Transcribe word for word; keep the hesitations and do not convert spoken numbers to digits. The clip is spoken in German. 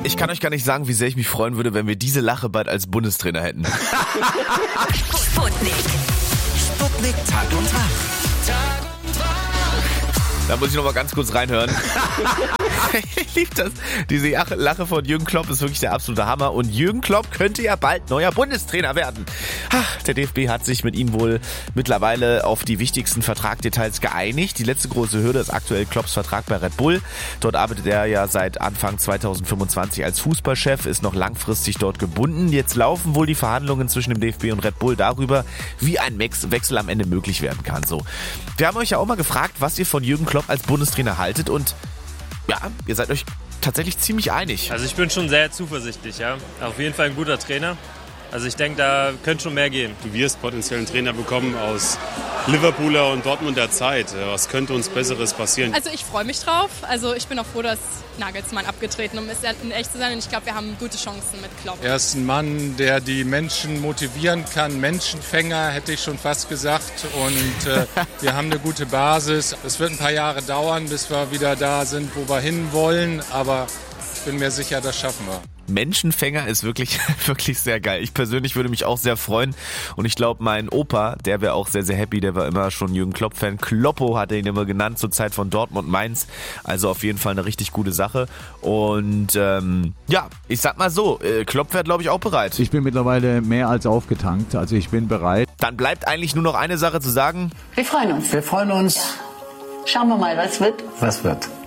Ich kann euch gar nicht sagen, wie sehr ich mich freuen würde, wenn wir diese Lache bald als Bundestrainer hätten. Sputnik. Sputnik Tag und Wach. Da muss ich noch mal ganz kurz reinhören. Ich liebe das. Diese Lache von Jürgen Klopp ist wirklich der absolute Hammer. Und Jürgen Klopp könnte ja bald neuer Bundestrainer werden. Ach, der D F B hat sich mit ihm wohl mittlerweile auf die wichtigsten Vertragsdetails geeinigt. Die letzte große Hürde ist aktuell Klopps Vertrag bei Red Bull. Dort arbeitet er ja seit Anfang zweitausendfünfundzwanzig als Fußballchef, ist noch langfristig dort gebunden. Jetzt laufen wohl die Verhandlungen zwischen dem D F B und Red Bull darüber, wie ein Wechsel am Ende möglich werden kann. So. Wir haben euch ja auch mal gefragt, was ihr von Jürgen Klopp als Bundestrainer haltet, und ja, ihr seid euch tatsächlich ziemlich einig. Also ich bin schon sehr zuversichtlich, ja. Auf jeden Fall ein guter Trainer. Also ich denke, da könnte schon mehr gehen. Du wirst potenziell einen Trainer bekommen aus Liverpooler und Dortmunder Zeit. Was könnte uns Besseres passieren? Also ich freue mich drauf. Also ich bin auch froh, dass Nagelsmann abgetreten ist, um echt zu sein. Und ich glaube, wir haben gute Chancen mit Klopp. Er ist ein Mann, der die Menschen motivieren kann. Menschenfänger, hätte ich schon fast gesagt. Und äh, wir haben eine gute Basis. Es wird ein paar Jahre dauern, bis wir wieder da sind, wo wir hinwollen. Aber ich bin mir sicher, das schaffen wir. Menschenfänger ist wirklich, wirklich sehr geil. Ich persönlich würde mich auch sehr freuen, und ich glaube, mein Opa, der wäre auch sehr, sehr happy, der war immer schon Jürgen Klopp-Fan. Kloppo hat er ihn immer genannt, zur Zeit von Dortmund Mainz. Also auf jeden Fall eine richtig gute Sache. Und ähm, ja, ich sag mal so, äh, Klopp wäre, glaube ich, auch bereit. Ich bin mittlerweile mehr als aufgetankt, also ich bin bereit. Dann bleibt eigentlich nur noch eine Sache zu sagen. Wir freuen uns. Wir freuen uns. Ja. Schauen wir mal, was wird. Was wird.